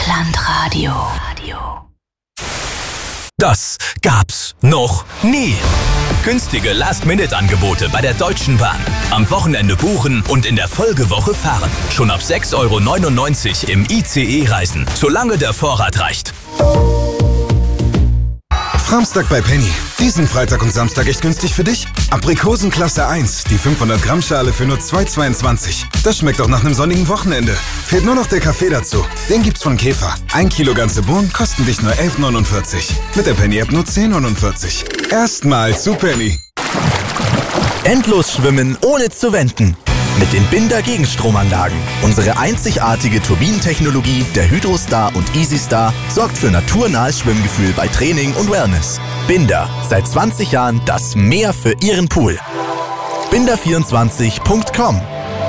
Deutschlandradio. Das gab's noch nie. Günstige Last-Minute-Angebote bei der Deutschen Bahn. Am Wochenende buchen und in der Folgewoche fahren. Schon ab 6,99 € im ICE reisen, solange der Vorrat reicht. Samstag bei Penny. Diesen Freitag und Samstag echt günstig für dich? Aprikosen Klasse 1, die 500 Gramm Schale für nur 2,22. Das schmeckt auch nach einem sonnigen Wochenende. Fehlt nur noch der Kaffee dazu. Den gibt's von Käfer. 1 Kilo ganze Bohnen kosten dich nur 11,49. Mit der Penny-App nur 10,49. Erstmal zu Penny. Endlos schwimmen ohne zu wenden. Mit den Binder Gegenstromanlagen. Unsere einzigartige Turbinentechnologie der Hydrostar und EasyStar sorgt für naturnahes Schwimmgefühl bei Training und Wellness. Binder, seit 20 Jahren das Meer für Ihren Pool. Binder24.com.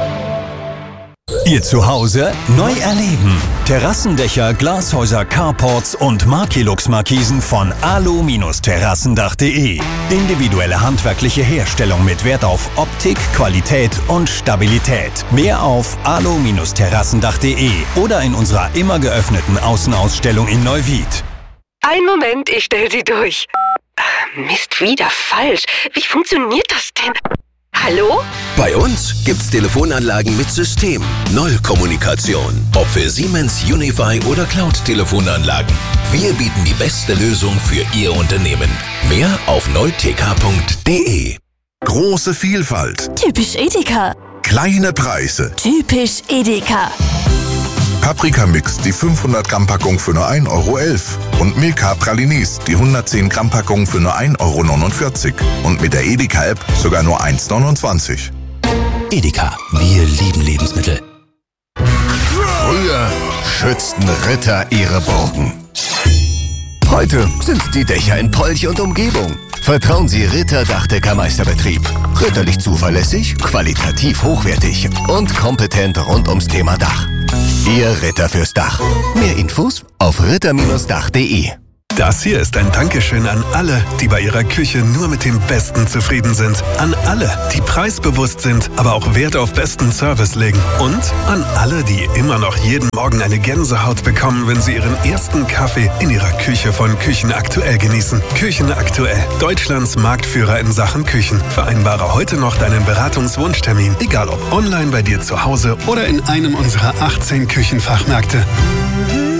Ihr Zuhause neu erleben. Terrassendächer, Glashäuser, Carports und Markilux-Markisen von alu-terrassendach.de. Individuelle handwerkliche Herstellung mit Wert auf Optik, Qualität und Stabilität. Mehr auf alu-terrassendach.de oder in unserer immer geöffneten Außenausstellung in Neuwied. Einen Moment, ich stelle Sie durch. Mist, wieder falsch. Wie funktioniert das denn? Hallo? Bei uns gibt's Telefonanlagen mit System. Null-Kommunikation. Ob für Siemens, Unify oder Cloud-Telefonanlagen. Wir bieten die beste Lösung für Ihr Unternehmen. Mehr auf neutk.de. Große Vielfalt. Typisch Edeka. Kleine Preise. Typisch Edeka. Paprika-Mix, die 500 Gramm Packung für nur 1,11 € und Milka Pralines, die 110 Gramm Packung für nur 1,49 € und mit der Edeka-App sogar nur 1,29 €. Edeka, wir lieben Lebensmittel. Früher schützten Ritter ihre Burgen. Heute sind die Dächer in Polch und Umgebung. Vertrauen Sie Ritter Dachdeckermeisterbetrieb. Ritterlich zuverlässig, qualitativ hochwertig und kompetent rund ums Thema Dach. Ihr Ritter fürs Dach. Mehr Infos auf ritter-dach.de. Das hier ist ein Dankeschön an alle, die bei ihrer Küche nur mit dem Besten zufrieden sind. An alle, die preisbewusst sind, aber auch Wert auf besten Service legen. Und an alle, die immer noch jeden Morgen eine Gänsehaut bekommen, wenn sie ihren ersten Kaffee in ihrer Küche von Küchenaktuell genießen. Küchenaktuell, Deutschlands Marktführer in Sachen Küchen. Vereinbare heute noch deinen Beratungswunschtermin, egal ob online bei dir zu Hause oder in einem unserer 18 Küchenfachmärkte.